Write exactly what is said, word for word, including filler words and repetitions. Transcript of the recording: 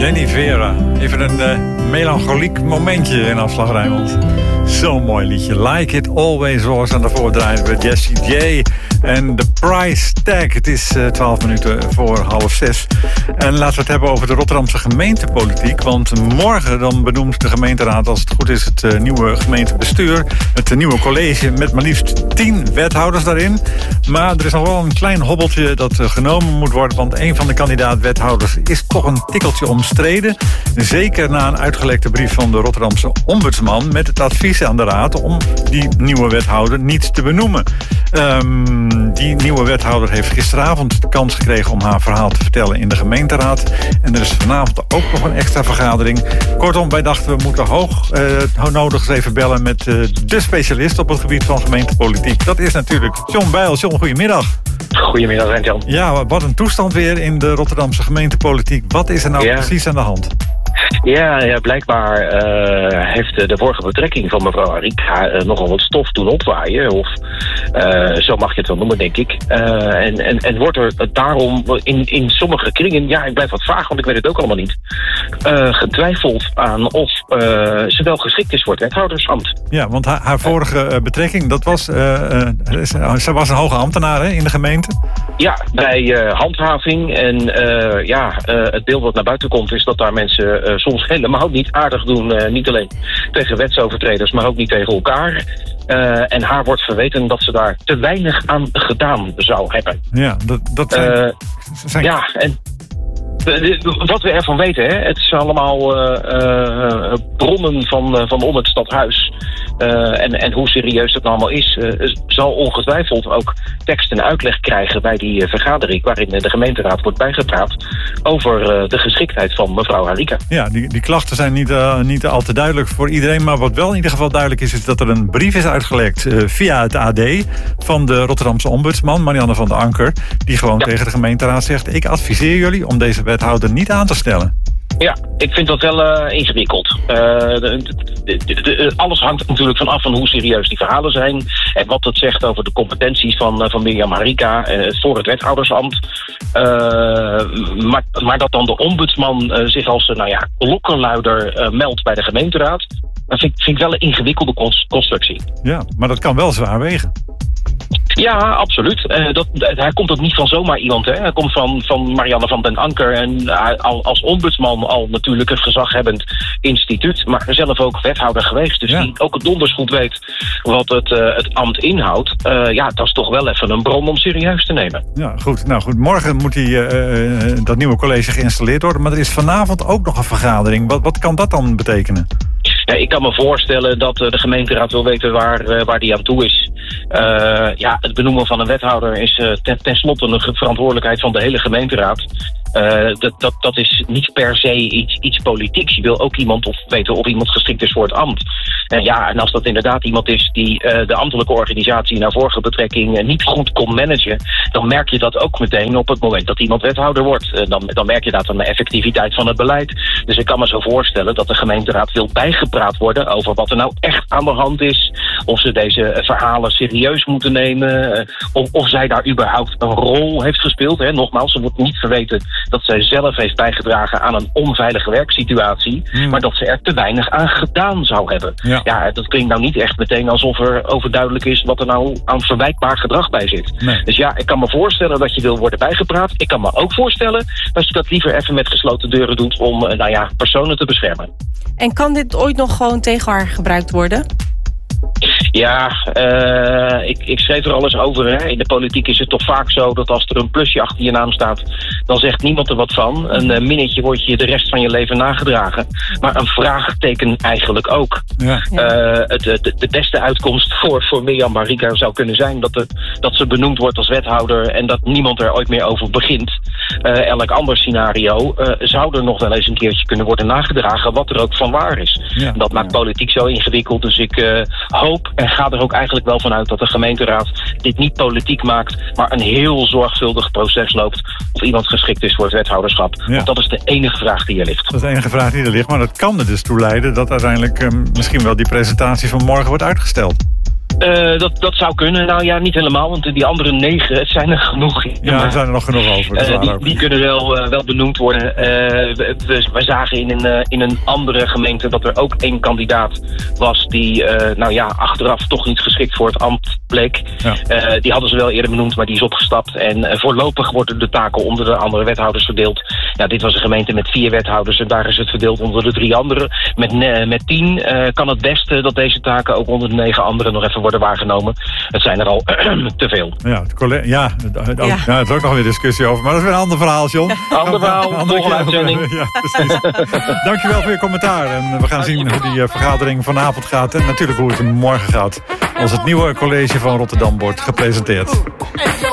Danny Vera. Even een uh, melancholiek momentje in Afslag Rijnmond. Zo'n mooi liedje. Like It Always Was. En daarvoor draaien we Jessie J. En de Price Tag. Het is uh, twaalf minuten voor half zes. En laten we het hebben over de Rotterdamse gemeentepolitiek. Want morgen dan benoemt de gemeenteraad, als het goed is, het uh, nieuwe gemeentebestuur. Het uh, nieuwe college met maar liefst tien wethouders daarin. Maar er is nog wel een klein hobbeltje dat uh, genomen moet worden. Want een van de kandidaat-wethouders is toch een tikkeltje omstreden. Zeker na een uitgelekte brief van de Rotterdamse ombudsman met het advies aan de raad om die nieuwe wethouder niet te benoemen. Um, die nieuwe wethouder heeft gisteravond de kans gekregen om haar verhaal te vertellen in de gemeenteraad. En er is vanavond ook nog een extra vergadering. Kortom, wij dachten we moeten hoog uh, nodig eens even bellen met uh, de specialist op het gebied van gemeentepolitiek. Dat is natuurlijk John Bijl. John, goedemiddag. Goedemiddag, Rent-Jan. Ja, wat een toestand weer in de Rotterdamse gemeentepolitiek. Wat is er nou ja. precies aan de hand? Ja, ja blijkbaar uh, heeft de vorige betrekking van mevrouw Harika uh, nogal wat stof doen opwaaien. Of uh, zo mag je het wel noemen, denk ik. Uh, en, en, en wordt er daarom in, in sommige kringen, ja, ik blijf wat vaag, want ik weet het ook allemaal niet, uh, getwijfeld aan of uh, ze wel geschikt is voor het wethoudersambt. Ja, want haar, haar vorige uh, betrekking, dat was, uh, uh, ze was een hoge ambtenaar hè, in de gemeente? Ja, bij uh, handhaving. En uh, ja, uh, het beeld wat naar buiten komt is dat daar mensen uh, soms helemaal niet aardig doen. Uh, niet alleen tegen wetsovertreders, maar ook niet tegen elkaar. Uh, en haar wordt verweten dat ze daar te weinig aan gedaan zou hebben. Ja, dat, dat zijn... Uh, zijn... Ja, en... Wat we ervan weten, hè, het is allemaal uh, uh, bronnen van, uh, van om het stadhuis. Uh, en, en hoe serieus het allemaal is, uh, zal ongetwijfeld ook tekst en uitleg krijgen bij die uh, vergadering waarin de gemeenteraad wordt bijgepraat over uh, de geschiktheid van mevrouw Harika. Ja, die, die klachten zijn niet, uh, niet al te duidelijk voor iedereen, maar wat wel in ieder geval duidelijk is, is dat er een brief is uitgelekt uh, via het A D van de Rotterdamse ombudsman, Marianne van der Anker, die gewoon ja. tegen de gemeenteraad zegt, ik adviseer jullie om deze wethouder niet aan te stellen. Ja, ik vind dat wel uh, ingewikkeld. Uh, de, de, de, de, alles hangt natuurlijk van af van hoe serieus die verhalen zijn en wat het zegt over de competenties van, uh, van Mirjam Harika uh, voor het wethoudersambt. Uh, maar, maar dat dan de ombudsman uh, zich als uh, nou ja, klokkenluider uh, meldt bij de gemeenteraad, dat vind, vind ik wel een ingewikkelde constructie. Ja, maar dat kan wel zwaar wegen. Ja, absoluut. Uh, dat, hij komt ook niet van zomaar iemand. Hè. Hij komt van, van Marianne van den Anker. En uh, al, als ombudsman al natuurlijk een gezaghebbend instituut. Maar zelf ook wethouder geweest. Dus ja. die ook donders goed weet wat het, uh, het ambt inhoudt. Uh, ja, dat is toch wel even een bron om serieus te nemen. Ja, goed. Nou goed, morgen moet die, uh, uh, dat nieuwe college geïnstalleerd worden. Maar er is vanavond ook nog een vergadering. Wat, wat kan dat dan betekenen? Ja, ik kan me voorstellen dat uh, de gemeenteraad wil weten waar, uh, waar die aan toe is. Uh, ja, het benoemen van een wethouder is uh, ten, ten slotte een verantwoordelijkheid van de hele gemeenteraad. Uh, dat, dat, dat is niet per se iets, iets politieks. Je wil ook iemand of weten of iemand geschikt is voor het ambt. En ja, en als dat inderdaad iemand is die uh, de ambtelijke organisatie naar vorige betrekking uh, niet goed kon managen, dan merk je dat ook meteen op het moment dat iemand wethouder wordt. Uh, dan, dan merk je dat aan de effectiviteit van het beleid. Dus ik kan me zo voorstellen dat de gemeenteraad wil bijgepraat worden over wat er nou echt aan de hand is. Of ze deze uh, verhalen serieus moeten nemen. Uh, of, of zij daar überhaupt een rol heeft gespeeld. Hè. Nogmaals, ze wordt niet verweten dat zij zelf heeft bijgedragen aan een onveilige werksituatie. Hmm. Maar dat ze er te weinig aan gedaan zou hebben. Ja. ja, dat klinkt nou niet echt meteen alsof er overduidelijk is wat er nou aan verwijtbaar gedrag bij zit. Nee. Dus ja, ik kan me voorstellen dat je wil worden bijgepraat. Ik kan me ook voorstellen dat je dat liever even met gesloten deuren doet om, nou ja, personen te beschermen. En kan dit ooit nog gewoon tegen haar gebruikt worden? Ja, uh, ik, ik schreef er al eens over. Hè. In de politiek is het toch vaak zo dat als er een plusje achter je naam staat, dan zegt niemand er wat van. Een uh, minnetje wordt je de rest van je leven nagedragen. Maar een vraagteken eigenlijk ook. Ja. Uh, het, de, de beste uitkomst voor, voor Mirjam Harika zou kunnen zijn dat, het, dat ze benoemd wordt als wethouder en dat niemand er ooit meer over begint. Uh, elk ander scenario uh, zou er nog wel eens een keertje kunnen worden nagedragen wat er ook van waar is. Ja. Dat maakt politiek zo ingewikkeld. Dus ik uh, hoop en ga er ook eigenlijk wel vanuit dat de gemeenteraad dit niet politiek maakt, maar een heel zorgvuldig proces loopt of iemand geschikt is voor het wethouderschap. Ja. Want dat is de enige vraag die er ligt. Dat is de enige vraag die er ligt, maar dat kan er dus toe leiden dat uiteindelijk um, misschien wel die presentatie van morgen wordt uitgesteld. Uh, dat, dat zou kunnen. Nou ja, niet helemaal, want die andere negen, het zijn er genoeg. Ja, er zijn er nog genoeg over. Uh, die, die kunnen wel, uh, wel benoemd worden. Uh, we, we, we zagen in een, uh, in een andere gemeente dat er ook één kandidaat was die, uh, nou ja, achteraf toch niet geschikt voor het ambt bleek. Ja. Uh, die hadden ze wel eerder benoemd, maar die is opgestapt. En uh, voorlopig worden de taken onder de andere wethouders verdeeld. Ja, dit was een gemeente met vier wethouders en daar is het verdeeld onder de drie anderen. Met, uh, met tien uh, kan het beste dat deze taken ook onder de negen anderen nog even worden waargenomen. Het zijn er al te veel. Ja, het collega, ja, ook, ja. ja, er is ook nog weer discussie over. Maar dat is weer een ander verhaal, John. Ander verhaal, volgende uitzending. Ja, precies. Dankjewel voor je commentaar. En we gaan zien hoe die uh, vergadering vanavond gaat. En natuurlijk hoe het morgen gaat. Als het nieuwe college van Rotterdam wordt gepresenteerd.